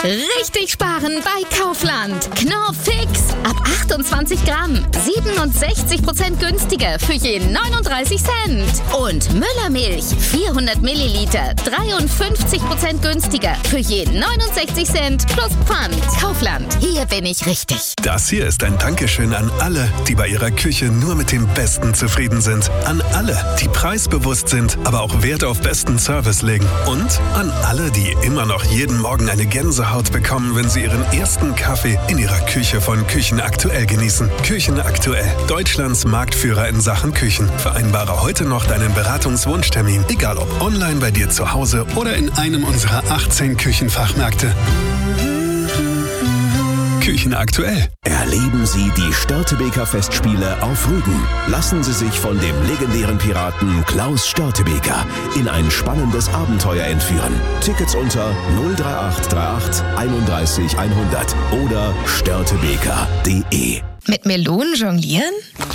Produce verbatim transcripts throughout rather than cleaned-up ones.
Richtig sparen bei Kaufland. Knorr Fix. Ab achtundzwanzig Gramm. siebenundsechzig Prozent günstiger für je neununddreißig Cent. Und Müllermilch. vierhundert Milliliter. dreiundfünfzig Prozent günstiger für je neunundsechzig Cent plus Pfand. Kaufland. Hier bin ich richtig. Das hier ist ein Dankeschön an alle, die bei ihrer Küche nur mit dem Besten zufrieden sind. An alle, die preisbewusst sind, aber auch Wert auf besten Service legen. Und an alle, die immer noch jeden Morgen eine Gänsehaut bekommen, wenn sie ihren ersten Kaffee in ihrer Küche von Küchen aktuell genießen. Küchen aktuell. Deutschlands Marktführer in Sachen Küchen. Vereinbare heute noch deinen Beratungswunschtermin. Egal ob online bei dir zu Hause oder in einem unserer achtzehn Küchenfachmärkte. Küchen aktuell. Erleben Sie die Störtebeker Festspiele auf Rügen. Lassen Sie sich von dem legendären Piraten Klaus Störtebeker in ein spannendes Abenteuer entführen. Tickets unter null drei acht drei acht einunddreißig hundert oder störtebeker punkt de. Mit Melonen jonglieren?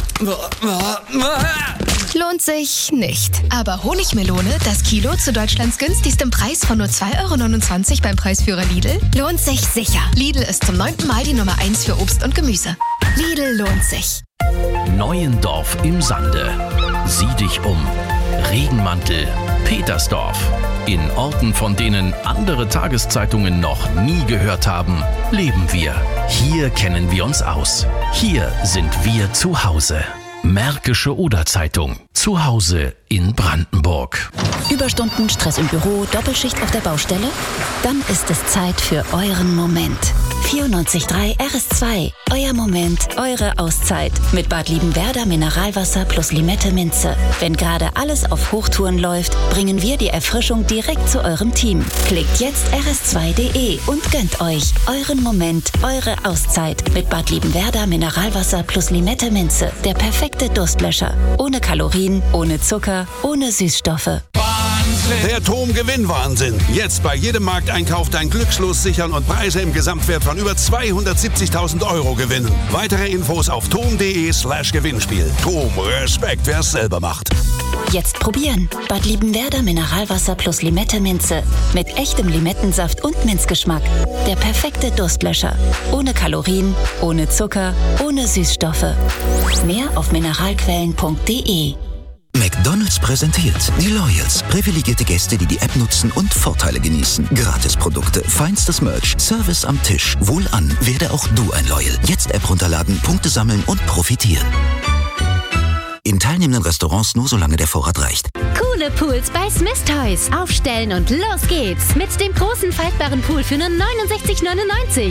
Lohnt sich nicht. Aber Honigmelone, das Kilo zu Deutschlands günstigstem Preis von nur zwei Euro neunundzwanzig beim Preisführer Lidl, lohnt sich sicher. Lidl ist zum neunten Mal die Nummer eins für Obst und Gemüse. Lidl lohnt sich. Neuendorf im Sande. Sieh dich um. Regenmantel, Petersdorf. In Orten, von denen andere Tageszeitungen noch nie gehört haben, leben wir. Hier kennen wir uns aus. Hier sind wir zu Hause. Märkische Oder-Zeitung. Zu Hause in Brandenburg. Überstunden, Stress im Büro, Doppelschicht auf der Baustelle? Dann ist es Zeit für euren Moment. vierundneunzig Komma drei R S zwei. Euer Moment, eure Auszeit. Mit Bad Liebenwerda Mineralwasser plus Limette Minze. Wenn gerade alles auf Hochtouren läuft, bringen wir die Erfrischung direkt zu eurem Team. Klickt jetzt r s zwei punkt de und gönnt euch euren Moment, eure Auszeit. Mit Bad Liebenwerda Mineralwasser plus Limette Minze. Der perfekte Durstlöscher. Ohne Kalorien, ohne Zucker, ohne Süßstoffe. Der Tom-Gewinn-Wahnsinn. Jetzt bei jedem Markteinkauf dein Glückslos sichern und Preise im Gesamtwert von über zweihundertsiebzigtausend Euro gewinnen. Weitere Infos auf tom punkt de slash Gewinnspiel. Tom, Respekt, wer es selber macht. Jetzt probieren. Bad Liebenwerda Mineralwasser plus Limette Minze. Mit echtem Limettensaft und Minzgeschmack. Der perfekte Durstlöscher. Ohne Kalorien, ohne Zucker, ohne Süßstoffe. Mehr auf mineralquellen punkt de. McDonald's präsentiert die Loyals. Privilegierte Gäste, die die App nutzen und Vorteile genießen. Gratisprodukte, feinstes Merch, Service am Tisch. Wohlan, werde auch du ein Loyal. Jetzt App runterladen, Punkte sammeln und profitieren. In teilnehmenden Restaurants nur solange der Vorrat reicht. Coole Pools bei Smith Toys. Aufstellen und los geht's. Mit dem großen faltbaren Pool für nur neunundsechzig neunundneunzig.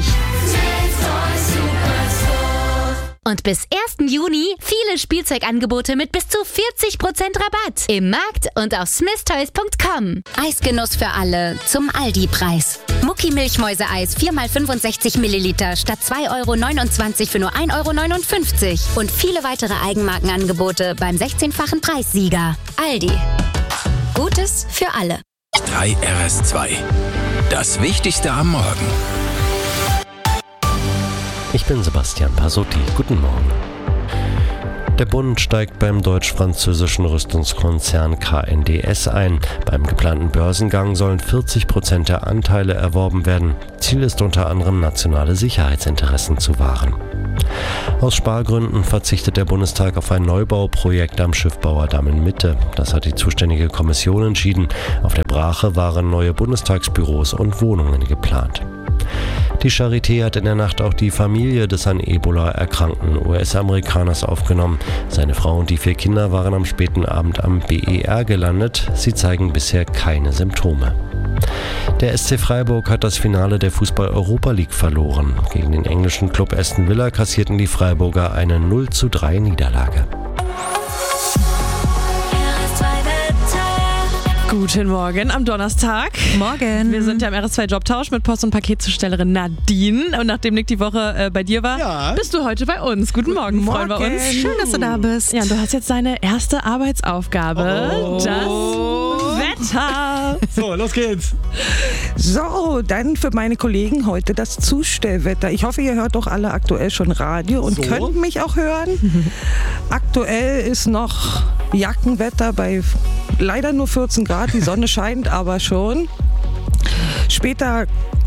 Und bis ersten Juni viele Spielzeugangebote mit bis zu vierzig Prozent Rabatt. Im Markt und auf smith toys punkt com. Eisgenuss für alle zum Aldi-Preis. Mucki Milchmäuseeis vier mal fünfundsechzig Milliliter statt zwei Euro neunundzwanzig für nur ein Euro neunundfünfzig. Und viele weitere Eigenmarkenangebote beim sechzehnfachen Preissieger. Aldi. Gutes für alle. drei R S zwei. Das Wichtigste am Morgen. Ich bin Sebastian Pasotti. Guten Morgen. Der Bund steigt beim deutsch-französischen Rüstungskonzern K N D S ein. Beim geplanten Börsengang sollen vierzig Prozent der Anteile erworben werden. Ziel ist unter anderem, nationale Sicherheitsinteressen zu wahren. Aus Spargründen verzichtet der Bundestag auf ein Neubauprojekt am Schiffbauerdamm in Mitte. Das hat die zuständige Kommission entschieden. Auf der Brache waren neue Bundestagsbüros und Wohnungen geplant. Die Charité hat in der Nacht auch die Familie des an Ebola erkrankten U S-Amerikaners aufgenommen. Seine Frau und die vier Kinder waren am späten Abend am B E R gelandet. Sie zeigen bisher keine Symptome. Der S C Freiburg hat das Finale der Fußball-Europa League verloren. Gegen den englischen Club Aston Villa kassierten die Freiburger eine null zu drei Niederlage. Guten Morgen am Donnerstag. Morgen. Wir sind ja im R S zwei Jobtausch mit Post- und Paketzustellerin Nadine. Und nachdem Nick die Woche äh, bei dir war, ja. bist du heute bei uns. Guten Morgen, Guten freuen wir Morgen. uns. Schön, dass du da bist. Ja, und du hast jetzt deine erste Arbeitsaufgabe. Oh. Das Wetter. So, los geht's. So, dann für meine Kollegen heute das Zustellwetter. Ich hoffe, ihr hört doch alle aktuell schon Radio und so. Könnt mich auch hören. Aktuell ist noch Jackenwetter bei leider nur vierzehn Grad. Die Sonne scheint aber schon. Später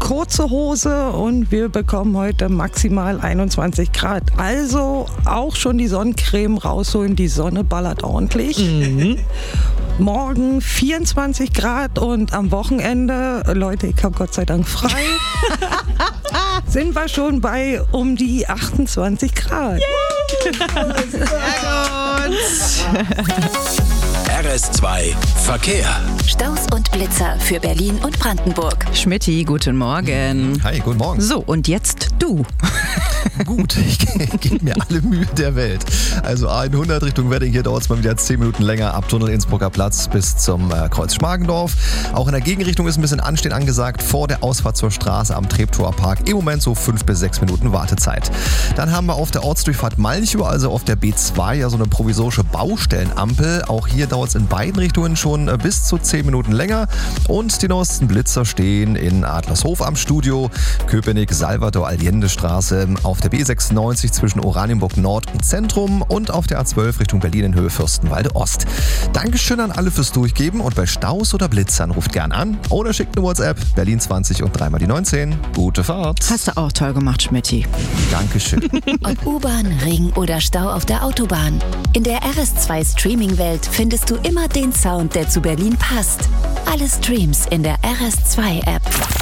kurze Hose und wir bekommen heute maximal einundzwanzig Grad. Also auch schon die Sonnencreme rausholen, die Sonne ballert ordentlich. Mhm. Morgen vierundzwanzig Grad und am Wochenende, Leute, ich habe Gott sei Dank frei, sind wir schon bei um die achtundzwanzig Grad. Yeah. Sehr gut. R S zwei Verkehr. Staus und Blitzer für Berlin und Brandenburg. Schmitty, guten Morgen. Hi, guten Morgen. So, und jetzt du. Gut, ich gebe mir alle Mühe der Welt. Also A hundert Richtung Wedding, hier dauert es mal wieder zehn Minuten länger ab Tunnel Innsbrucker Platz bis zum äh, Kreuz Schmargendorf. Auch in der Gegenrichtung ist ein bisschen Anstehen angesagt vor der Ausfahrt zur Straße am Treptower Park. Im Moment so fünf bis sechs Minuten Wartezeit. Dann haben wir auf der Ortsdurchfahrt Malchow, also auf der B zwei, ja so eine provisorische Baustellenampel. Auch hier dauert es in beiden Richtungen schon äh, bis zu zehn Minuten länger. Und die neuesten Blitzer stehen in Adlershof am Studio, Köpenick, Salvador Allende Straße, auf der B sechsundneunzig zwischen Oranienburg Nord und Zentrum und auf der A zwölf Richtung Berlin in Höhe Fürstenwalde Ost. Dankeschön an alle fürs Durchgeben und bei Staus oder Blitzern ruft gern an oder schickt eine WhatsApp Berlin zwanzig und dreimal die neunzehn. Gute Fahrt. Hast du auch toll gemacht, Schmitty. Dankeschön. Ob U-Bahn, Regen oder Stau auf der Autobahn. In der R S zwei Streaming-Welt findest du immer den Sound, der zu Berlin passt. Alle Streams in der R S zwei App.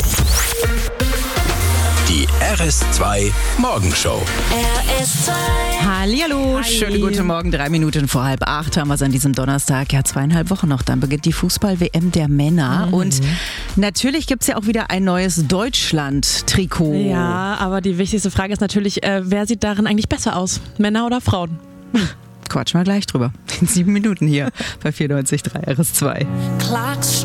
Die R S zwei Morgenshow. R S zwei. Hallihallo, schönen guten Morgen. Drei Minuten vor halb acht haben wir es an diesem Donnerstag. Ja, zweieinhalb Wochen noch. Dann beginnt die Fußball-W M der Männer. Mhm. Und natürlich gibt es ja auch wieder ein neues Deutschland-Trikot. Ja, aber die wichtigste Frage ist natürlich, äh, wer sieht darin eigentlich besser aus? Männer oder Frauen? Hm. Quatschen wir gleich drüber. In sieben Minuten hier bei vierundneunzig Komma drei R S zwei. Clocks